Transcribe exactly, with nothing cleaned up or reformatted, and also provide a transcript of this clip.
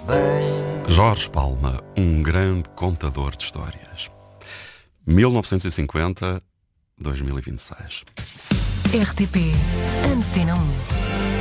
Jorge Palma, um grande contador de histórias. mil novecentos e cinquenta a dois mil e vinte e seis. R T P Antena um.